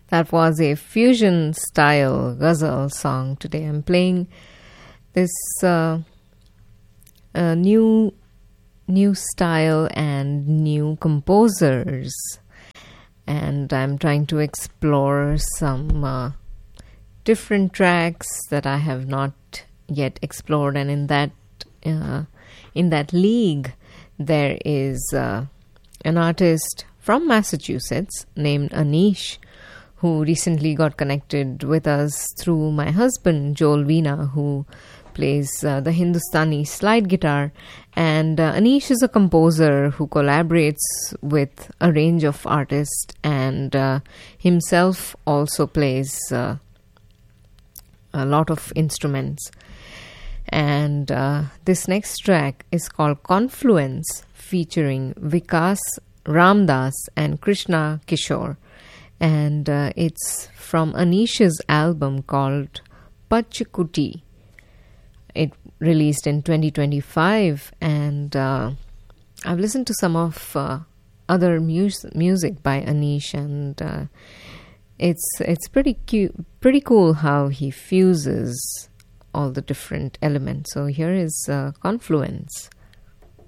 That was a fusion style ghazal song. Today I'm playing this new style and new composers, and I'm trying to explore some different tracks that I have not yet explored. And in that league, there is an artist from Massachusetts named Anish, who recently got connected with us through my husband, Joel Veena, who plays the Hindustani slide guitar. And Anish is a composer who collaborates with a range of artists, and himself also plays a lot of instruments. And this next track is called Confluence, featuring Vikas Ramdas and Krishna Kishore. And it's from Anish's album called Pachkuti. It released in 2025, and I've listened to some of other music by Anish, and it's pretty cool how he fuses all the different elements. So here is Confluence.